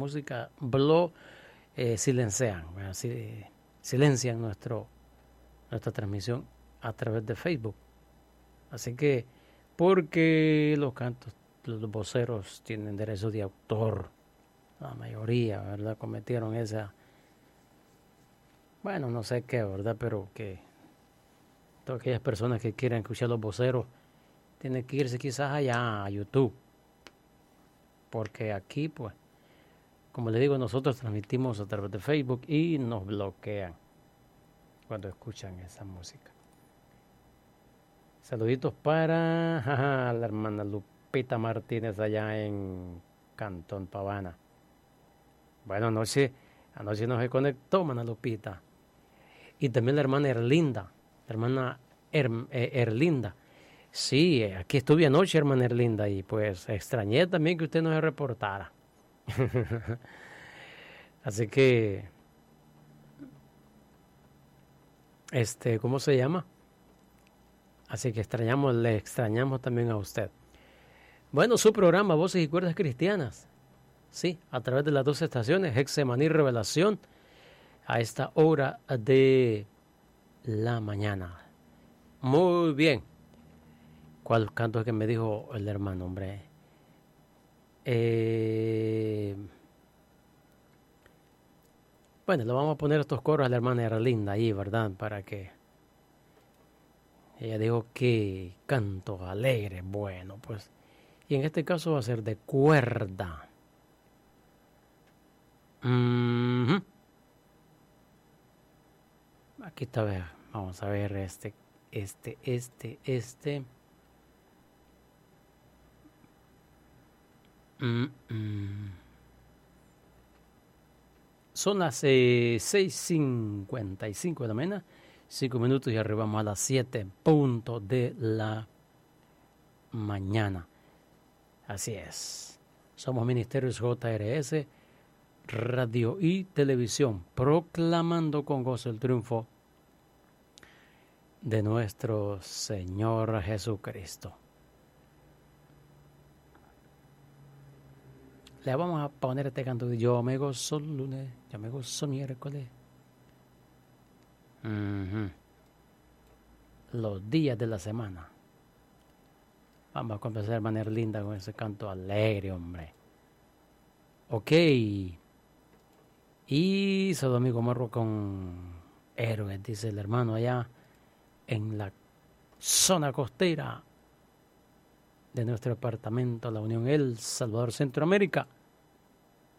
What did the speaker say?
música, silencian, ¿verdad? Silencian nuestra transmisión a través de Facebook. Así que, porque los voceros tienen derecho de autor, la mayoría, ¿verdad? Cometieron esa, bueno, no sé qué, ¿verdad? Pero que todas aquellas personas que quieran escuchar los voceros tienen que irse quizás allá a YouTube, porque aquí, pues, como le digo, nosotros transmitimos a través de Facebook y nos bloquean cuando escuchan esa música. Saluditos para la hermana Lupita Martínez allá en Cantón Pavana. Bueno, anoche no se conectó, hermana Lupita. Y también la hermana Erlinda. Erlinda. Sí, aquí estuve anoche, hermana Erlinda, y pues extrañé también que usted no se reportara. Así que, ¿cómo se llama? Así que le extrañamos también a usted. Bueno, su programa Voces y Cuerdas Cristianas. Sí, a través de las 2 estaciones, Hexemaní y Revelación, a esta hora de la mañana. Muy bien. ¿Cuál canto es que me dijo el hermano, hombre? Bueno, le vamos a poner estos coros a la hermana Erlinda ahí, ¿verdad? Para que ella dijo que canto alegre. Bueno, pues, y en este caso va a ser de cuerda. Aquí está, vamos a ver este. Son las 6:55 de la mañana, 5 minutos y arribamos a las 7 puntos de la mañana. Así es. Somos Ministerios JRS, Radio y Televisión, proclamando con gozo el triunfo de nuestro Señor Jesucristo. Le vamos a poner este canto de Yo me gozo lunes, yo me gozo miércoles. Los días de la semana. Vamos a comenzar de manera linda con ese canto alegre, hombre. Ok. Y Sodoma y Gomorra con héroes, dice el hermano allá en la zona costera de nuestro departamento, la Unión El Salvador, Centroamérica.